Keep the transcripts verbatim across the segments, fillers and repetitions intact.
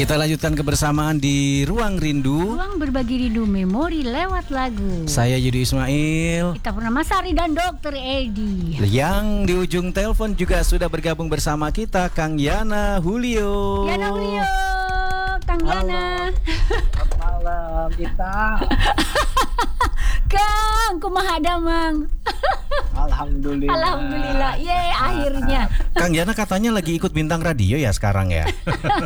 Kita lanjutkan kebersamaan di Ruang Rindu. Ruang berbagi rindu memori lewat lagu. Saya Yudi Ismail. Kita Purnamasari dan Dokter Edi. Yang di ujung telepon juga sudah bergabung bersama kita Kang Yana Julio. Yana Julio, Kang Yana. Selamat malam kita. Kang, kumaha damang? Alhamdulillah. Alhamdulillah, ye akhirnya. Kang Yana katanya lagi ikut bintang radio ya sekarang ya.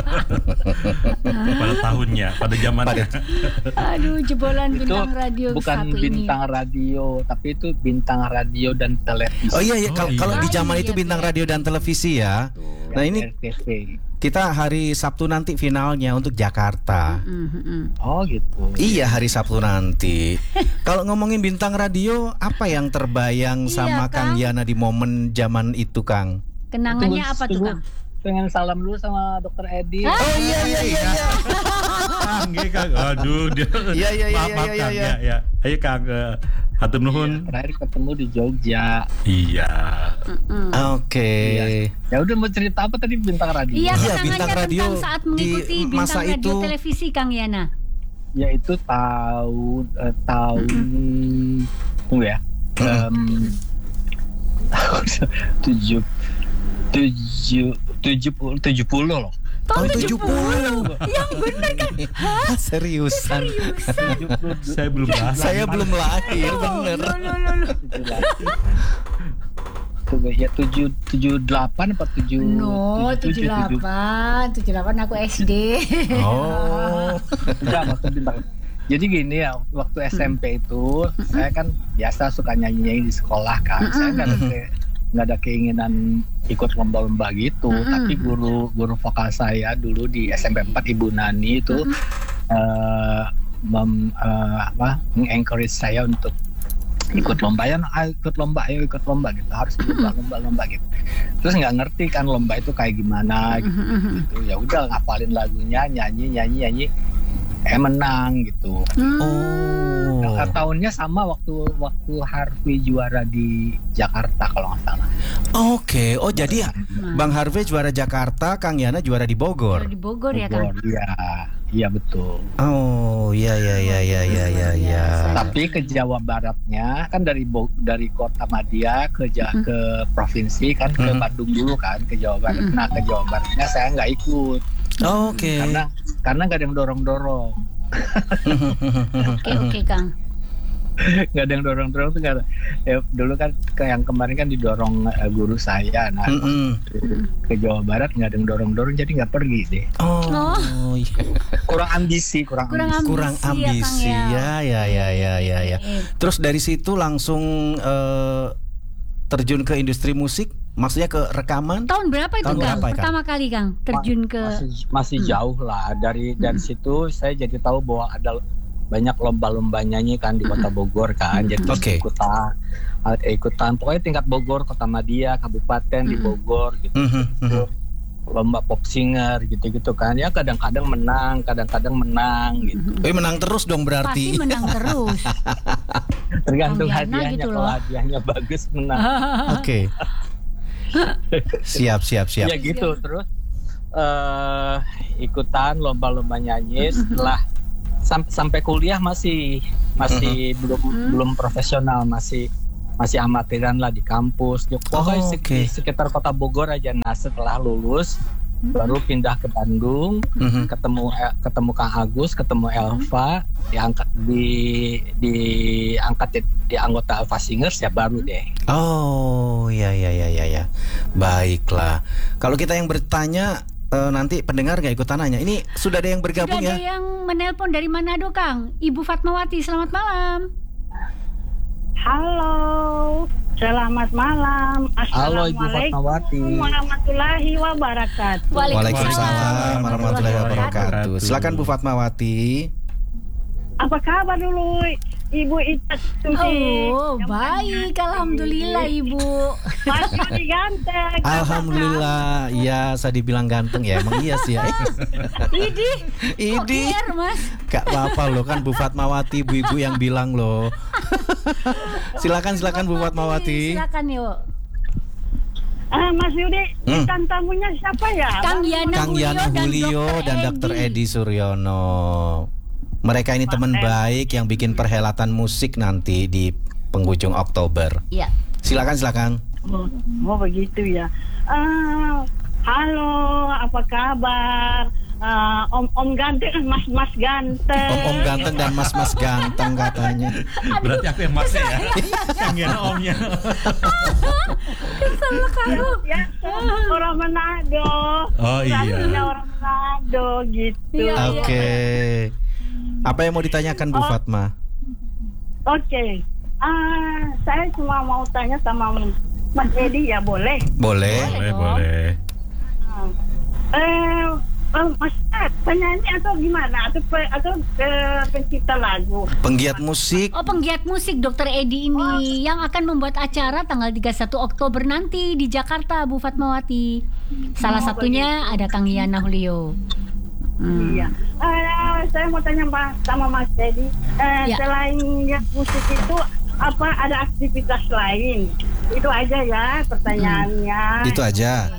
Pada tahunnya, pada zamannya. Aduh, jebolan Itu bintang radio bukan satu bintang ini. radio, tapi itu bintang radio dan televisi. Oh iya, iya. Oh, Kal- iya. kalau di zaman Ah, itu iya, bintang iya. radio dan televisi ya. Nah ini R T V. kita hari Sabtu nanti finalnya untuk Jakarta. Mm, mm, mm. Oh gitu. Iya, hari Sabtu nanti. Kalau ngomongin bintang radio, apa yang terbayang Iya, sama Kang Kang. Yana di momen zaman itu, Kang? Kenangannya Tunggu, apa tuh, tunggu. Kang? Pengen salam dulu sama Dokter Edi. Ah. Oh iya iya iya. iya. Kang, nggih, Kang. Aduh, dia. Iya, iya, iya, Maaf, iya, maaf, iya, Kang. iya. Ya, ya. Ayo, Kang. eh, Hatur nuhun. Terakhir ketemu di Jogja. Iya. Mm-mm. Oke. Ya udah, mau cerita apa tadi bintang radio? Iya, Iya, kenangannya bintang radio tentang saat mengikuti di bintang masa radio itu. televisi, Kang Yana. Yaitu tahun eh, tahun tunggu ya. Em, tahun tujuh tujuh tujuh puluh tujuh puluh loh. Tahun Tahun tujuh puluh. Yang benar kan? Hah? Seriusan. Seriusan? tujuh puluh Saya belum lahir. Saya belum lahir, Oh, bener. lo, lo, lo, lo. Tunggu ya tujuh tujuh delapan apa tujuh No, tujuh delapan, tujuh delapan aku S D. Oh. Enggak, maksud bintang. Jadi gini ya, waktu S M P itu saya kan biasa suka nyanyi-nyanyi di sekolah kan. Saya nggak ada ke- nggak ada keinginan ikut lomba-lomba gitu. Mm-mm. Tapi guru guru vokal saya dulu di S M P empat, Ibu Nani itu eh, mem, eh, apa, encourage saya untuk ikut lomba ya, ayo ikut lomba, ayo ikut lomba gitu, harus ikut lomba-lomba gitu. Terus nggak ngerti kan lomba itu kayak gimana gitu. gitu. Ya udah ngapalin lagunya, nyanyi nyanyi nyanyi, eh menang gitu. Oh. Nah, tahunnya sama waktu waktu Harvey juara di Jakarta kalau nggak salah. Oke. Oh, jadi Bang Harvey juara Jakarta, Kang Yana juara di Bogor. Di Bogor ya, Kang? Bogor, iya, iya betul. Oh, iya iya iya iya iya iya iya. Tapi ke Jawa Baratnya kan dari Bo- dari Kota Madia ke Ja- ke provinsi kan ke Mhm. Bandung dulu kan ke Jawa Barat. Nah ke Jawa Baratnya saya nggak ikut Oke. karena karena nggak ada yang dorong-dorong, Oke, oke, Kang. nggak ada yang dorong-dorong tuh nggak ada. Ya, dulu kan ke yang kemarin kan didorong eh, guru saya. Nah Mm-mm. ke Jawa Barat nggak ada yang dorong-dorong jadi nggak pergi deh. Oh, Oh. iya. Kurang ambisi, kurang, Kurang ambisi. ambisi, Kurang ya, Kang, ambisi ya. ya ya ya ya ya. Eh, Terus dari situ langsung eh, terjun ke industri musik, maksudnya ke rekaman. Tahun berapa itu, Tahun Kang? berapa, Kang? Pertama kali, Kang, terjun ke masih, masih Hmm. jauh lah dari dari situ saya jadi tahu bahwa ada banyak lomba-lomba nyanyi kan di Kota Bogor kan, jadi terus Oke. ikutan eh, ikutan pokoknya tingkat Bogor, Kota Madia, Kabupaten di Bogor gitu. Mhm, mhm. Lomba pop singer gitu-gitu kan, ya kadang-kadang menang, kadang-kadang menang gitu. Eh, menang terus dong pasti berarti. menang terus. Tergantung Kang Yana hadiahnya, gitu kalau loh. hadiahnya bagus menang. Oke. Siap siap siap. Ya gitu terus eh ikutan lomba-lomba nyanyi setelah sam- sampai kuliah masih masih belum belum profesional, masih masih amatiran lah di kampus. Pokoknya Oh, sek- oke. di sekitar Kota Bogor aja. Nah setelah lulus baru pindah ke Bandung, Mhm. ketemu eh, ketemu Kang Agus, ketemu Elva, diangkat di diangkat di, di anggota Elva Singers ya baru deh. Oh, ya ya ya ya ya. Baiklah. Kalau kita yang bertanya eh, nanti pendengar nggak ikutan nanya. Ini sudah ada yang Sudah bergabung ada ya? yang menelpon dari Manado, Kang. Ibu Fatmawati, selamat malam. Halo, selamat malam. Halo Ibu Fatmawati. Assalamualaikum warahmatullahi wabarakatuh. Waalaikumsalam warahmatullahi warahmatullahi wabarakatuh. wabarakatuh. Silakan Bu Fatmawati. Apa kabar dulu, Ibu Ita Susi? Oh, baik, alhamdulillah, Ibu. Mas Yudi ganteng. Alhamdulillah. Iya, saya dibilang ganteng ya. Emang iya sih ya. Eh, Idi, kok Idi. kier, Mas? Gak apa-apa loh, kan Bu Fatmawati, ibu-ibu yang bilang loh. Silakan silakan Bu Fatmawati. Silakan yuk. Ah, Mas Yudi, Hmm. bintang tamunya siapa ya? Kang Yana Kang Yana Julio dan dokter Edi Suryono. Mereka ini teman baik yang bikin perhelatan musik nanti di penghujung Oktober. Iya. Silakan silakan. Oh, oh begitu ya. Ah, halo, apa kabar? Ah, om-om ganteng, mas-mas ganteng. Om-om ganteng dan mas-mas ganteng katanya. Berarti aku yang masih ya. Kang Yana omnya. Ya, orang Manado. Oh, iya. Rasanya orang Manado gitu. Iya. Oke. Apa yang mau ditanyakan Bu Oh. Fatma? Oke. Ah, saya cuma mau tanya sama Mas Edi ya, boleh? Boleh. Boleh, dong. boleh. Eh, oh, Mas, eh, penyanyi atau gimana? Atau pe- atau eh, pencipta lagu? Penggiat musik. Oh, penggiat musik dokter Edi ini yang akan membuat acara tanggal tiga puluh satu Oktober nanti di Jakarta, Bu Fatmawati. Salah Oh, satunya ada Kang Yana Julio. Hmm. Iya. Eh, saya mau tanya Pak sama Mas Edi. Eh, Ya. Selain ya, musik itu apa ada aktivitas lain? Itu aja ya pertanyaannya. Itu aja.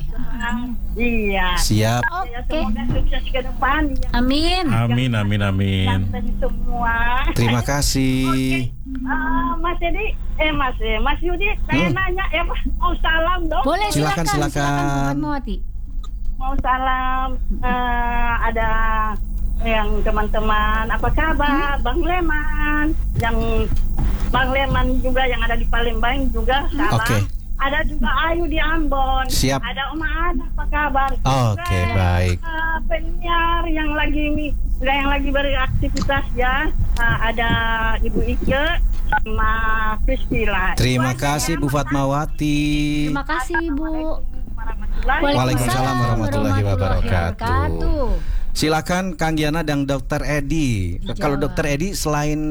Iya. Siap. Ya, Oke. semoga sukses ke depan. Ya. Amin. Amin, amin, amin. Tadi semua. Terima kasih. Ah, Mas Edi, eh Mas, eh, Mas Yudi, saya Hmm. nanya, ya Mas, mau salam dong. Boleh Silakan, silakan, silakan. silakan Bu Fatmawati. Mau salam, eh, ada yang teman-teman, apa kabar, Hmm? Bang Leman, yang Bang Leman juga yang ada di Palembang juga salam. Oke. Ada juga Ayu di Ambon. Siap. Ada Oma Ana, apa kabar? Oke, Juga, baik. eh, penyiar yang lagi yang lagi beraktivitas ya, eh, ada Ibu Ike sama Priscilla. Terima Itu aja kasih ya, Bu Mas. Fatmawati. Terima kasih Bu. Warahmatullahi Waalaikumsalam warahmatullahi wabarakatuh. Silakan Kang Yana dan dokter Edi. Kalau Dijawab. dokter Edi selain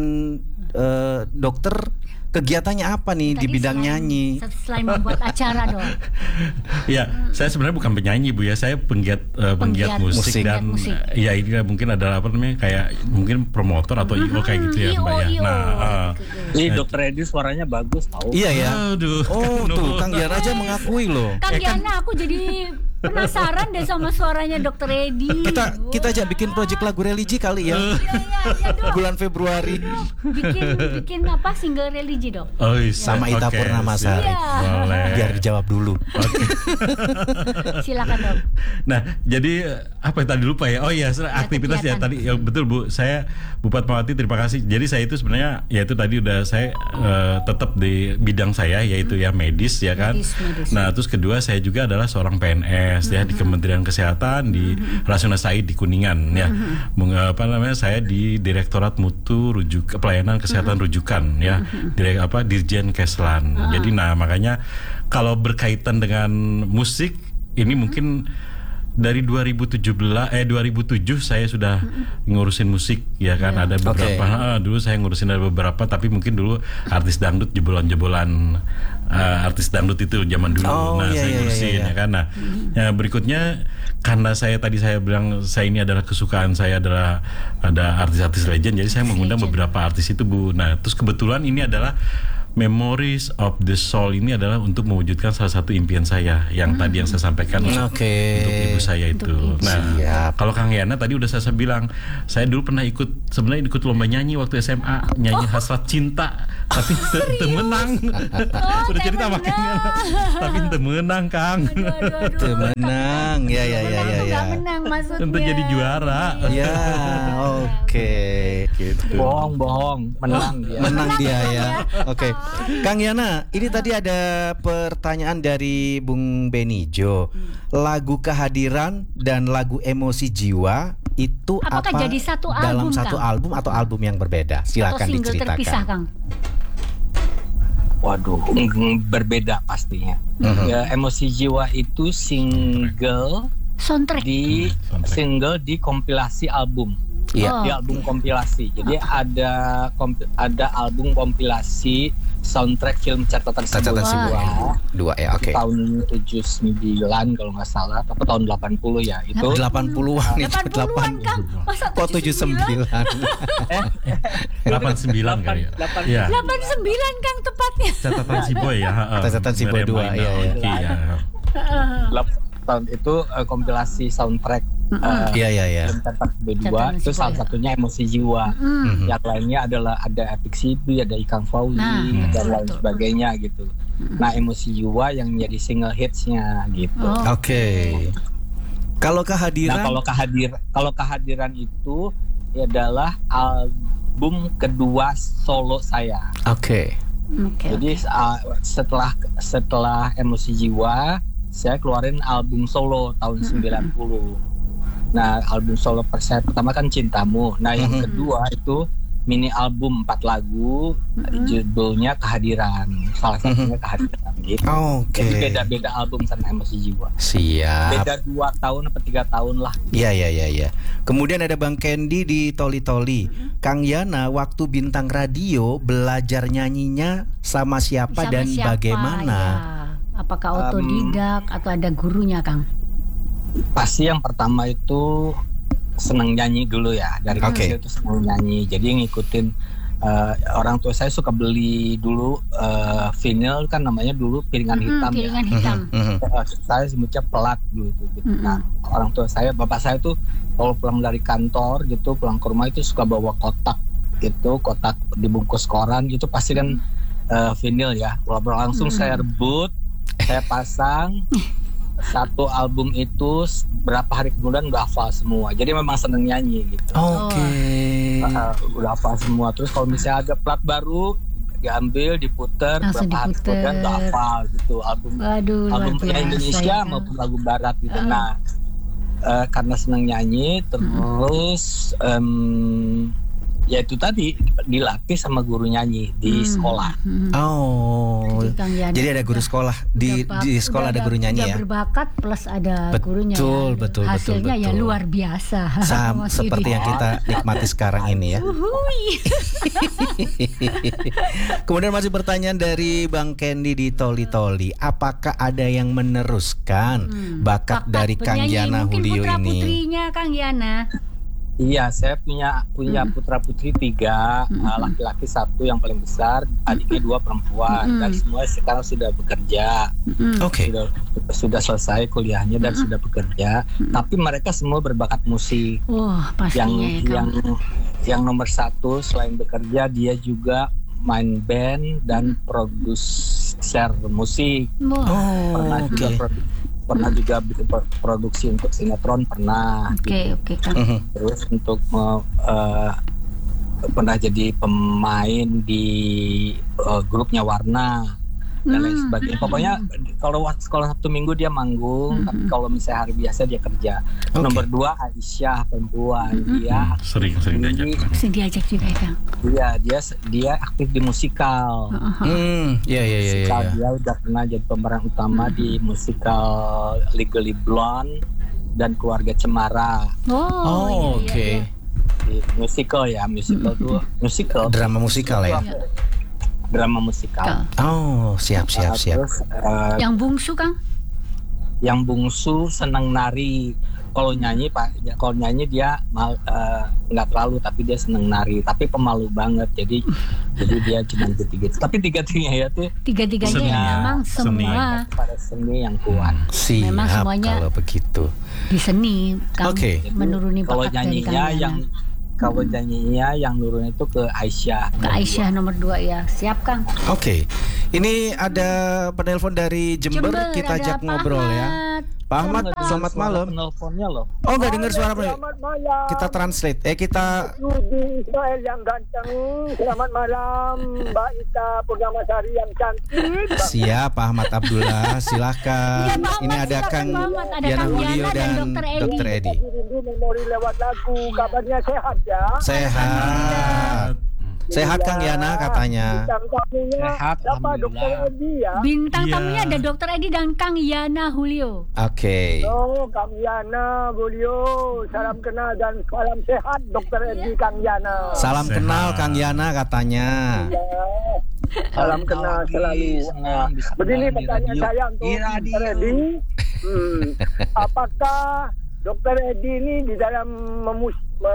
eh, dokter, kegiatannya apa nih di Tadi bidang selain- nyanyi? Selain membuat acara dong. Ya, saya sebenarnya bukan penyanyi Bu ya, saya penggiat eh, penggiat Penggiat musik, musik. dan Musik. eh, ya ini mungkin adalah apa namanya kayak mungkin promotor atau I O kayak gitu ya I O, Mbak ya. I O. Nah, eh, Ih, dokter Edi suaranya bagus tahu. Iya ya. aduh. Oh tuh Nuhun. Kang Yana aja mengakui loh. Kang Eh, kan- Yana, aku jadi penasaran deh sama suaranya dokter Edi. Kita kita aja bikin proyek lagu religi kali ya. Iya, iya, iya dong. Bulan Februari Bikin bikin apa single religi dong. Oh, iya. sama Ita Oke, Purnamasari. Iya. Boleh. Biar dijawab dulu. Oke. Silakan dong. Nah, jadi eh, apa yang tadi lupa ya? Oh iya, se- aktivitas ya kegiatan. tadi ya betul Bu. Saya Bu Fatmawati terima kasih. Jadi saya itu sebenarnya ya itu tadi udah saya eh, tetap di bidang saya yaitu ya medis ya kan. Medis, medis. Nah, terus kedua saya juga adalah seorang P N S ya di Kementerian Kesehatan di Rasuna Said di Kuningan ya. Meng- apa namanya? Saya di Direktorat Mutu Rujuk Pelayanan Kesehatan Rujukan ya. Direk apa Dirjen Keslan. Jadi nah makanya kalau berkaitan dengan musik ini mungkin dari dua ribu tujuh belas eh dua ribu tujuh saya sudah ngurusin musik ya kan ada beberapa Oke. ah, dulu saya ngurusin ada beberapa tapi mungkin dulu artis dangdut jebolan-jebolan eh, artis dangdut itu zaman dulu Oh, nah iya, saya iya, ngurusin iya, iya. ya kan nah ya, berikutnya karena saya tadi saya bilang saya ini adalah kesukaan saya adalah ada artis-artis legend jadi saya mengundang Legend. beberapa artis itu Bu nah terus kebetulan ini adalah Memories of the Soul ini adalah untuk mewujudkan salah satu impian saya yang tadi yang saya sampaikan untuk, Oke. untuk ibu saya itu. Untuk ibu. Nah, Siap. kalau Kang Yana tadi udah saya, saya bilang, saya dulu pernah ikut sebenarnya ikut lomba nyanyi waktu S M A, nyanyi Hasrat Cinta, tapi te menang. Udah cerita sama Kang Yana, tapi te menang Kang. Aduh, aduh, aduh. Tuh, menang. Ya ya ya ya Menang, ya. nggak menang maksudnya. Untuk jadi juara. Ya, oke. Gitu. Bohong, bohong, menang dia. Menang dia ya. Oke. Kang Yana, ini tadi ada pertanyaan dari Bung Benijo. Lagu Kehadiran dan lagu Emosi Jiwa itu Apakah apa jadi satu dalam album, satu Kang? album atau album yang berbeda? Atau Silakan single terpisah, diceritakan. Kang. Waduh, mm, berbeda pastinya. Mhm. Ya, Emosi Jiwa itu single Soundtrack. di Soundtrack. single di kompilasi album. Iya. Oh. Di album kompilasi. Jadi ada kompi- ada album kompilasi soundtrack film catatan Catatan Sebuah Sebuah. Jiwa. Dua ya, oke. Tahun tujuh puluh sembilan kalau nggak salah atau tahun delapan puluh ya itu. delapan puluhan itu delapan puluhan, Kang. Masa Kok tujuh sembilan? delapan puluh sembilan kali ya. Delapan- Iya. delapan puluh sembilan, Kang, tepatnya. Catatan si boy ya. heeh. Catatan si boy Meriam dua, Maina, iya, iya. oke, ya. delapan tahun itu uh, kompilasi soundtrack. Uh, Iya iya iya. film Tempat B dua Catatan itu salah Sipoya. satunya Emosi Jiwa. Mm. Yang lainnya adalah ada Epic Sibi, ada Ikang Fauzi Nah, dan betul, lain betul. sebagainya gitu. Nah, Emosi Jiwa yang jadi single hitsnya gitu. Oh. Oke. Kalau Nah, kehadiran kalau kehadir kalau kehadiran itu adalah album kedua solo saya. Oke. Oke. Jadi uh, setelah setelah Emosi Jiwa, saya keluarin album solo tahun sembilan puluh. Nah, album solo per- saya pertama kan Cintamu. Nah, yang Mhm. kedua itu mini album empat lagu, judulnya Kehadiran. Salah satunya Kehadiran gitu. Oke. Jadi beda-beda album sama Emosi Jiwa. Siap. Beda dua tahun atau tiga tahun lah. Iya iya iya iya. Kemudian ada Bang Candy di Toli Toli. Kang Yana waktu bintang radio belajar nyanyinya sama siapa Sama dan siapa, bagaimana? ya? Apakah otodidak atau ada gurunya, Kang? Pasti yang pertama itu seneng nyanyi dulu ya. Dari Oke. kecil itu seneng nyanyi. Jadi ngikutin uh, orang tua saya suka beli dulu uh, vinyl kan namanya dulu piringan Mm-mm, hitam piringan ya. hitam. Mhm. Uh, saya sebutnya pelat dulu tuh, gitu. Mm-mm. Nah, orang tua saya, bapak saya tuh kalau pulang dari kantor gitu, pulang ke rumah itu suka bawa kotak gitu, kotak dibungkus koran gitu pasti kan uh, vinyl ya. Langsung Mm. saya rebut, saya pasang satu album itu berapa hari kemudian udah hafal semua. Jadi memang seneng nyanyi gitu. Oke. Uh, udah hafal semua. Terus kalau misalnya ada plat baru diambil, diputer, Langsung berapa hari diputer. kemudian udah hafal gitu album Waduh, luar album biasa Indonesia ya, Kang. maupun lagu Barat gitu. Uh. Nah, uh, karena seneng nyanyi, terus em, ya itu tadi dilatih sama guru nyanyi di Hmm. sekolah. Hmm. Oh. Jadi Kang Yana Jadi ada guru udah- sekolah di udah bak- di sekolah udah- ada guru nyanyi udah ya. berbakat plus ada Betul, gurunya ya. betul, betul, Hasilnya ya betul. luar biasa. Sam, Mas seperti Yudi. yang kita nikmati sekarang ini ya. Uhuy. Kemudian masih pertanyaan dari Bang Candy di Toli Toli. Apakah ada yang meneruskan Hmm. bakat dari Kang penyanyi, Yana mungkin Julio putra ini? putrinya Kang Yana. Iya, saya punya punya putra putri tiga, uh, laki-laki satu yang paling besar, adiknya dua perempuan, Mm-mm. dan semua sekarang sudah bekerja, Mm. Oke. sudah sudah selesai kuliahnya dan sudah bekerja. Tapi mereka semua berbakat musik. Wah, Yang pastinya ya, Kang. yang yang nomor satu selain bekerja dia juga main band dan produser musik. Wah, Oh, Pernah oke. juga produ- pernah juga bikin pro- produksi untuk sinetron pernah. oke oke Kang. Mhm. Terus untuk me- eh, pernah jadi pemain di eh, grupnya Warna dan lain Hmm. sebagainya. Pokoknya kalau waktu sekolah Sabtu Minggu dia manggung, tapi kalau misalnya hari biasa dia kerja. Oke. Nomor dua Aisyah perempuan, dia Sering-sering diajak. di- Bisa diajak juga ya, Kang. dia dia dia aktif di musikal. Hmm, ya ya ya ya. Musikal, ya. dia udah pernah jadi pemeran utama di musikal Legally Blonde dan Keluarga Cemara. Oh, Oh, iya, iya, oke. iya. Di musical ya, musical tuh musical. Drama musikal ya. Drama musikal. Oh, siap siap Nah, siap. Terus eh, Yang bungsu, Kang? yang bungsu seneng nari. Kalau nyanyi pak, ya, kalau nyanyi dia mal, eh, nggak terlalu, tapi dia seneng nari. Tapi pemalu banget, jadi jadi dia cuma gitu-gitu. Tapi tiga-tiganya ya tuh Tiga-tiganya Seni. ya, memang Seni. semua pada seni yang kuat. Siap Memang semuanya- kalau begitu. di seni, Kang. Oke. Menuruni Kalau bakat dari Kang nyanyinya Yana. yang kalau nyanyinya yang nurun itu ke Aisyah. Ke Aisyah nomor dua ya. Siap, Kang. Oke. Ini ada penelpon dari Jember, kita ada ajak Pak ngobrol ya. Ahmad. Pak Ahmad, Nggak dengar selamat suara malam. penelponnya loh. Oh, nggak dengar suara Pak. Selamat malam. Kita translate. Eh kita Yudi Ismail yang ganteng. Selamat malam Mbak Ita Purnamasari yang cantik. siap Pak Ahmad Abdullah, silahkan. Iya, Pak Ini Ahmad, ada silakan, Kang Pak Ahmad. Ada Yana Kang Julio Yana dan dan Dokter Edi. Dokter Edi. Rindu memori lewat lagu. Kabarnya sehat ya. Sehat. Sehat Kang Yana katanya. Bintang tamunya Sehat, siapa? Dokter alhamdulillah. Edi ya. Bintang Iya. tamunya ada Dokter Edi dan Kang Yana Julio. Oke. Oh, Kang Yana, Julio, salam kenal dan salam sehat Dokter Edi Kang Yana. Salam Sehat. kenal Kang Yana katanya. Ya. Salam kenal Lagi, selalu. senang bisa Begini kenal di pertanyaan radio. saya untuk Di radio. Dokter Edi. Hmm, apakah Dokter Edi ini di dalam memus- me-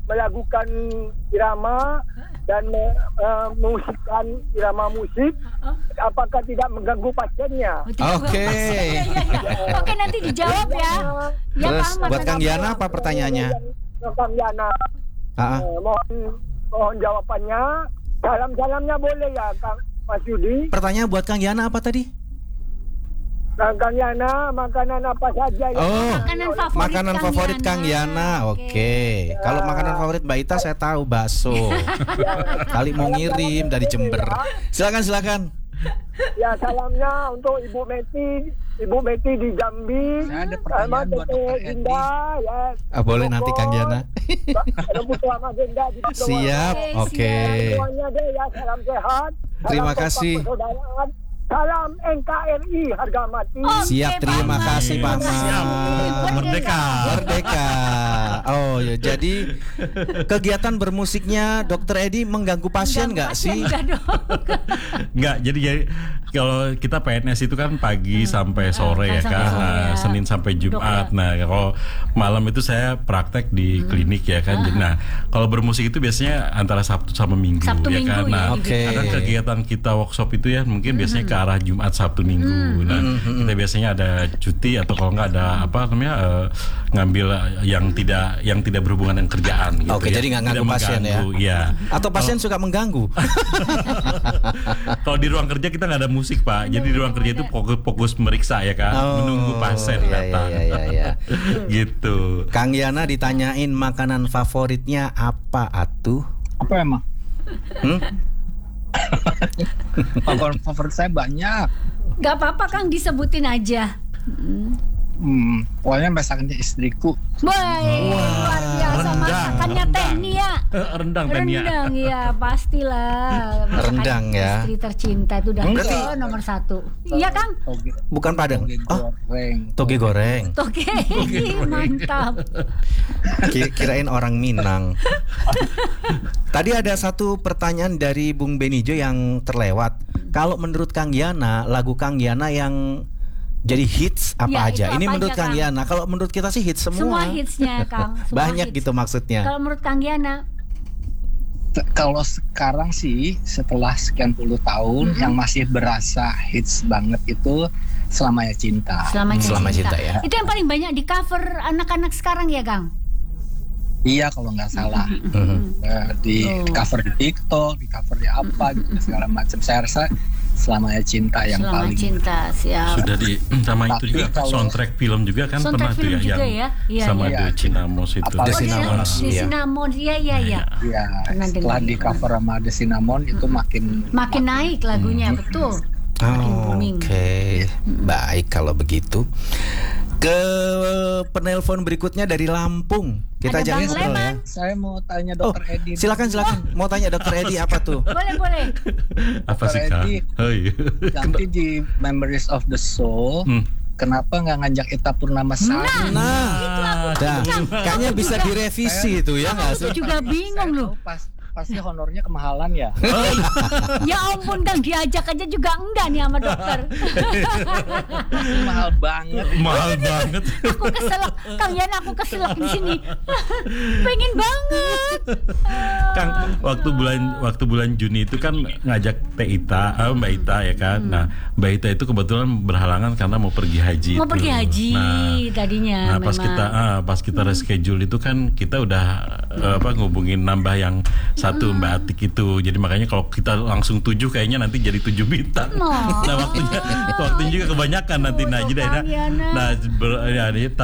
melakukan irama dan uh, mengusikkan irama musik, apakah tidak mengganggu pasiennya? Oke. Ya, ya, ya. Oke, nanti dijawab ya. Ya, Terus Pak Ahmad, buat Kang nanti. Yana apa pertanyaannya? Kang Yana, Ah, ah. uh, mohon mohon jawabannya. Salam-salamnya boleh ya, Kang Mas Yudi. Pertanyaan buat Kang Yana apa tadi? Kang Kang Yana, makanan apa saja yang Oh, Makanan favorit makanan Kang favorit Yana. Kang Yana. Oke. Oke. Kalau makanan favorit Mbak Ita saya tahu bakso. Kali mau ngirim dari Jember. Silakan silakan. Ya, salamnya untuk Ibu Meti, Ibu Meti di Jambi. Saya ada pertanyaan sama buat Tete Dokter Edi. Indah, ya. Ah, boleh nanti Kang Yana. Rebut sama Genda di Pulau Siap. Oke, Oke. Semuanya deh ya, salam sehat. Salam Terima kompak kasih. persaudaraan. Salam N K R I harga mati. Oke, Siap, terima Pak kasih Pak Ahmad. Ahmad. Merdeka. Merdeka. Merdeka. Oh ya, jadi kegiatan bermusiknya Dokter Edi mengganggu pasien nggak sih? Enggak dong. Enggak, jadi jadi kalau kita P N S itu kan pagi sampai sore Ah, ya sampai kan, sore Nah, ya. Senin sampai Jumat. Dokter. Nah, kalau malam itu saya praktek di klinik ya kan. Jadi, Nah, kalau bermusik itu biasanya antara Sabtu sama Minggu Sabtu ya Minggu kan. ya, Nah, Oke. ada kegiatan kita workshop itu ya mungkin biasanya ke arah Jumat Sabtu Minggu. Nah, kita biasanya ada cuti atau kalau nggak ada apa namanya eh, ngambil yang tidak yang tidak berhubungan dengan kerjaan gitu. Oke, ya. jadi nggak Tidak ganggu pasien ya? mengganggu, iya. Atau pasien suka mengganggu? Kalau di ruang kerja kita nggak ada musik Pak, jadi di ruang kerja itu fokus, fokus meriksa ya kan, Oh, menunggu pasien iya, datang, iya, iya, iya. gitu. Kang Yana ditanyain makanan favoritnya apa atuh? Apa emang? Hmm? Favorit favorit saya banyak. Gak apa-apa Kang, disebutin aja. Hmm, pokoknya masakannya istriku. Boy, luar biasa rendang, masakannya rendang. Teh Nia. Rendang Tania. Rendang ya, pastilah. Masakan Rendang ya. Istri tercinta itu udah Berarti- oh, nomor satu. Iya Kang. Toge, Bukan Padang. toge Oh, goreng. toge goreng. Oke, mantap. Ki- Kirain orang Minang. Tadi ada satu pertanyaan dari Bung Benijo yang terlewat. Kalau menurut Kang Yana, lagu Kang Yana yang jadi hits apa Ya, aja? itu Ini apa menurut aja, Kang Kang? Yana. Kalau menurut kita sih hits semua. Semua hitsnya Kang. Semua Banyak hits. gitu maksudnya. Kalau menurut Kang Yana, T- Kalau sekarang sih setelah sekian puluh tahun yang masih berasa hits banget itu Selamanya Cinta. Selamanya Selama cinta. cinta ya. Itu yang paling banyak di cover anak-anak sekarang ya Kang? Iya kalau nggak salah. Mhm. Eh, di Oh. cover di TikTok, di cover di apa gitu segala macam. Saya rasa Selamanya Cinta yang Selama paling. cinta, siap. Sudah di sama itu Tapi juga kalau- soundtrack film juga kan Soundtrack pernah tuh film ya juga yang ya? Iya, sama iya. The Cinamos itu. Apalagi- The Cinnamon, The iya. Cinnamon, iya iya iya. Ya, Pernah setelah dengar. di cover sama The Cinnamon itu makin Makin naik lagunya, betul. Makin Oh, booming. Oke, baik kalau begitu. Ke penelpon berikutnya dari Lampung. Kita Ada jangan Bang ngobrol ya. Leman. Saya mau tanya Oh, Dokter Edi. silakan silakan. Mau tanya Dokter Edi apa tuh? Boleh boleh. Apa sih Dokter Kak? Edi. Oh, iya. Nanti di Memories of the Soul, Hmm. kenapa nggak ngajak Ita Purnamasari? Nah, dah, kayaknya bisa direvisi itu ya nggak sih? Aku juga bingung loh. Pas, pasti honornya kemahalan ya. Ya ampun Kang, diajak aja juga enggak nih sama dokter. Mahal banget. Mahal banget. Aku keselak, Kang Yana aku keselak di sini. Pengen banget. Kang, waktu bulan waktu bulan Juni itu kan ngajak Teh Ita, eh, Mbak Ita ya kan. Nah, Mbak Ita itu kebetulan berhalangan karena mau pergi haji. Mau itu. pergi haji Nah, tadinya Nah pas memang. kita ah, pas kita reschedule itu kan kita udah eh, apa ngubungin nambah yang satu Mbak Atik itu. Jadi makanya kalau kita langsung tujuh kayaknya nanti jadi tujuh bintang. Oh. Nah waktunya waktunya juga kebanyakan nanti. Nah jadi Kang akhirnya- Yana. nah ber, ya,